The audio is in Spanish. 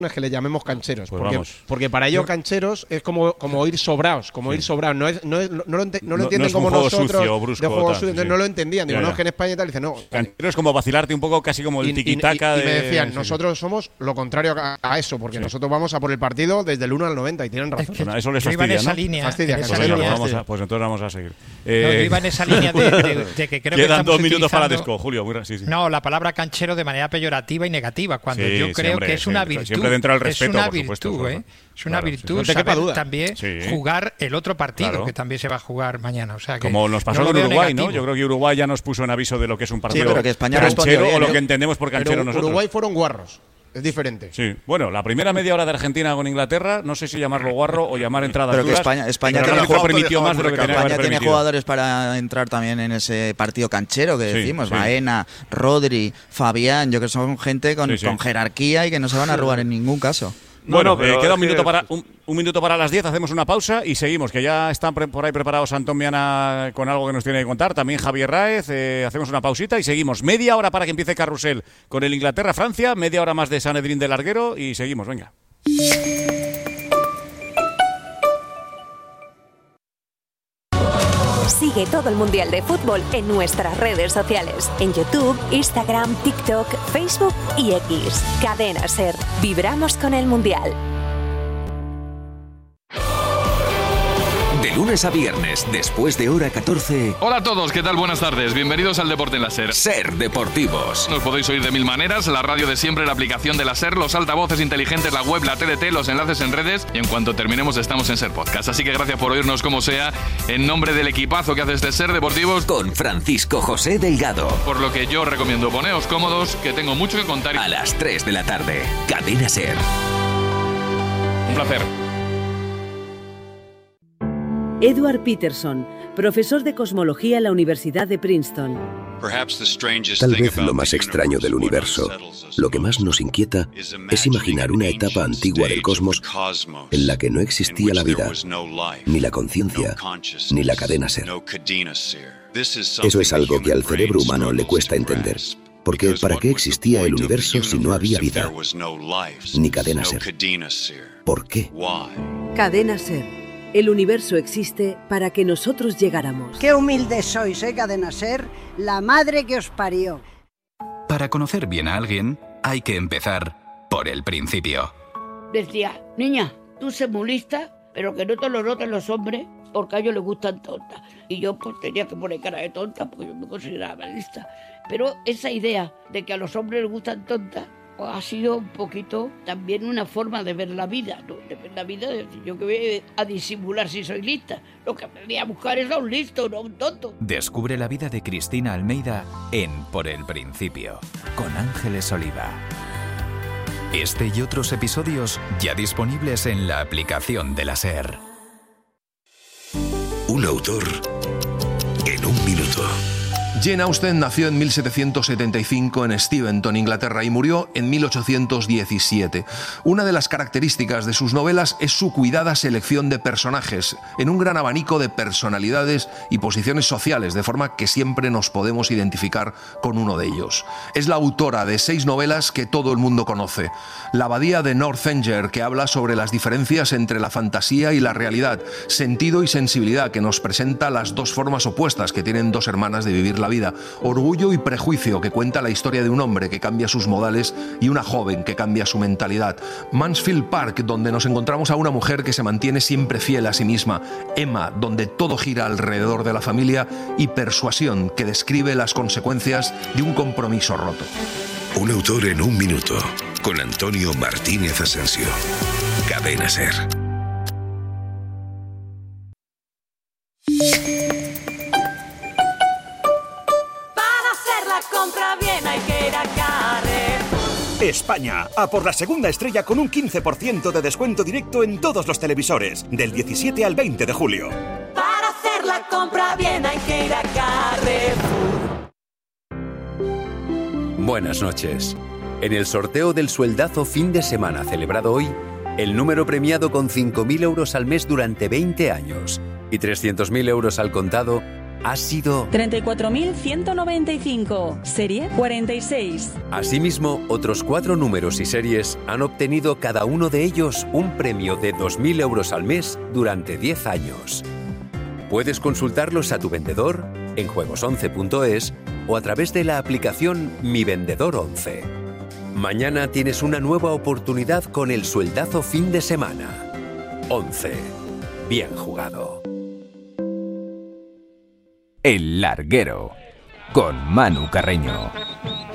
que le llamemos cancheros, Pues porque para ellos cancheros es como ir sobraos, ir sobraos. No lo entienden es como juego nosotros sucio, brusco, de juego tal, sucio, entonces sí. no lo entendían. Digo, Ya. no, es que en España tal, dice no. Canchero es como vacilarte un poco, casi como el tiquitaca y me decían, nosotros somos lo contrario a eso, porque nosotros vamos a por el partido desde el 1 al 90 y tienen razón. Bueno, eso les yo iba en fastidia, esa ¿no? línea. Fastidia, en esa canchero, línea. Pues entonces vamos a seguir. No, yo iba en esa línea de que creo que quedan estamos 2 minutos para utilizando- Desco, Julio. Sí. No, la palabra canchero de manera peyorativa y negativa, cuando Sí, yo sí, creo hombre, que es una siempre virtud. dentro del es respeto, una por virtud, supuesto, es una claro, sí. virtud No te quepa saber duda. también jugar el otro partido, Claro. que también se va a jugar mañana. O sea, que Como nos pasó no lo con veo Uruguay, negativo. ¿no? Yo creo que Uruguay ya nos puso en aviso de lo que es un partido pero que España canchero respondió bien, o lo ¿eh? que entendemos por canchero Pero nosotros. Uruguay fueron guarros. Es diferente. Sí, bueno, la primera media hora de Argentina con Inglaterra, no sé si llamarlo guarro o llamar entradas Pero que duras. España pero tiene el árbitro permitió más de lo que tenía que haber España tiene permitido. jugadores para entrar también en ese partido canchero que Sí, decimos. sí. Baena, Rodri, Fabián. Yo creo que son gente con jerarquía y que no se van a robar en ningún caso. Bueno, pero queda es un minuto para las 10, hacemos una pausa y seguimos, que ya están por ahí preparados Antón Viana con algo que nos tiene que contar, también Javier Ráez, hacemos una pausita y seguimos. Media hora para que empiece Carrusel con el Inglaterra-Francia, media hora más de Sanedrín de Larguero y seguimos, venga. Sigue todo el Mundial de Fútbol en nuestras redes sociales, en YouTube, Instagram, TikTok, Facebook y X. Cadena SER. Vibramos con el Mundial. De lunes a viernes, después de hora 14. Hola a todos, ¿qué tal? Buenas tardes. Bienvenidos al Deporte en la SER. SER Deportivos. Nos podéis oír de mil maneras, la radio de siempre, la aplicación de la SER, los altavoces inteligentes, la web, la TDT, los enlaces en redes y en cuanto terminemos estamos en SER Podcast. Así que gracias por oírnos como sea, en nombre del equipazo que hace este SER Deportivos. Con Francisco José Delgado. Por lo que yo recomiendo poneos cómodos, que tengo mucho que contar. A las 3 de la tarde. Cadena SER. Un placer. Edward Peterson, profesor de cosmología en la Universidad de Princeton. Tal vez lo más extraño del universo, lo que más nos inquieta, es imaginar una etapa antigua del cosmos en la que no existía la vida, ni la conciencia, ni la cadena SER. Eso es algo que al cerebro humano le cuesta entender. Porque ¿para qué existía el universo si no había vida? Ni cadena SER. ¿Por qué? Cadena SER. El universo existe para que nosotros llegáramos. Qué humildes sois, Cadena SER, la madre que os parió. Para conocer bien a alguien, hay que empezar por el principio. Decía, niña, tú sé muy lista, pero que no te lo noten los hombres, porque a ellos les gustan tontas. Y yo pues tenía que poner cara de tonta, porque yo me consideraba lista. Pero esa idea de que a los hombres les gustan tontas, ha sido un poquito también una forma de ver la vida, ¿no? De ver la vida, de decir, yo que voy a disimular si soy lista. Lo que me voy a buscar es a un listo, no a un tonto. Descubre la vida de Cristina Almeida en Por el Principio, con Ángeles Oliva. Este y otros episodios ya disponibles en la aplicación de la SER. Un autor en un minuto. Jane Austen nació en 1775 en Steventon, Inglaterra, y murió en 1817. Una de las características de sus novelas es su cuidada selección de personajes, en un gran abanico de personalidades y posiciones sociales, de forma que siempre nos podemos identificar con uno de ellos. Es la autora de 6 novelas que todo el mundo conoce. La abadía de Northanger, que habla sobre las diferencias entre la fantasía y la realidad. Sentido y sensibilidad, que nos presenta las dos formas opuestas que tienen dos hermanas de vivir la vida. Orgullo y prejuicio, que cuenta la historia de un hombre que cambia sus modales y una joven que cambia su mentalidad. Mansfield Park, donde nos encontramos a una mujer que se mantiene siempre fiel a sí misma. Emma, donde todo gira alrededor de la familia. Y Persuasión, que describe las consecuencias de un compromiso roto. Un autor en un minuto, con Antonio Martínez Asensio. Cadena SER. España, a por la segunda estrella con un 15% de descuento directo en todos los televisores, del 17 al 20 de julio. Para hacer la compra bien hay que ir a Carrefour. Buenas noches. En el sorteo del sueldazo fin de semana celebrado hoy, el número premiado con 5.000 euros al mes durante 20 años y 300.000 euros al contado ha sido 34.195, serie 46. Asimismo, otros 4 números y series han obtenido cada uno de ellos un premio de 2.000 euros al mes durante 10 años. Puedes consultarlos a tu vendedor, en juegos11.es o a través de la aplicación Mi Vendedor 11. Mañana tienes una nueva oportunidad con el sueldazo fin de semana. 11. Bien jugado. El Larguero, con Manu Carreño.